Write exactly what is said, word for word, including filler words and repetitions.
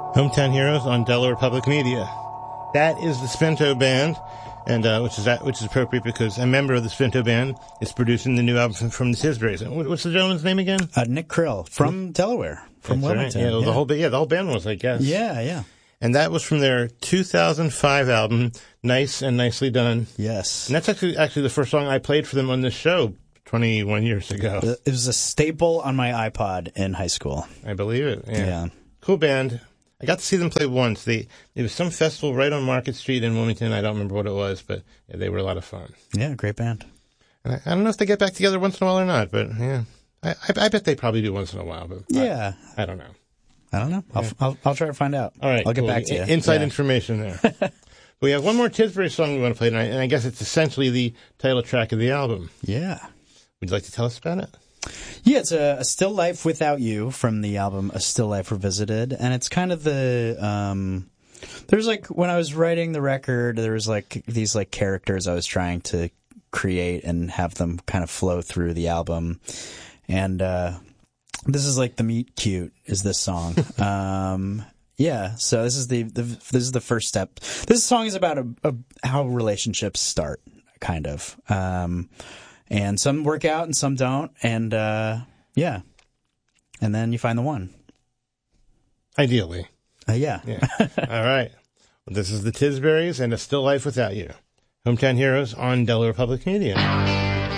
Hometown Heroes on Delaware Public Media. That is the Spinto Band, and uh, which is that, which is appropriate because a member of the Spinto Band is producing the new album from, from the Tisburys. What's the gentleman's name again? Uh, Nick Krill from yeah. Delaware, from That's Wilmington. Right. Yeah, yeah. the whole yeah the whole band was, I guess. Yeah, yeah. And that was from their two thousand five album, Nice and Nicely Done. Yes. And that's actually actually the first song I played for them on this show twenty-one years ago. It was a staple on my iPod in high school. I believe it. Yeah. yeah. Cool band. I got to see them play once. They, there was some festival right on Market Street in Wilmington. I don't remember what it was, but yeah, they were a lot of fun. Yeah, great band. And I, I don't know if they get back together once in a while or not, but yeah. I, I, I bet they probably do once in a while, but yeah. I, I don't know. I don't know. I'll, Yeah. I'll, I'll try to find out. All right. I'll get cool. back to you. Inside yeah. information there. But we have one more Tisbury song we want to play tonight, and I guess it's essentially the title track of the album. Yeah. Would you like to tell us about it? Yeah, it's a, a Still Life Without You from the album A Still Life Revisited, and it's kind of the um there's like when I was writing the record, there was like these like characters I was trying to create and have them kind of flow through the album. And uh this is like the meet cute is this song. um Yeah, so this is the, the this is the first step. This song is about a, a, how relationships start, kind of. Um And some work out and some don't. And, uh, yeah. And then you find the one. Ideally. Uh, yeah. yeah. All right. Well, this is the Tisburys and A Still Life Without You. Hometown Heroes on Delaware Public Media.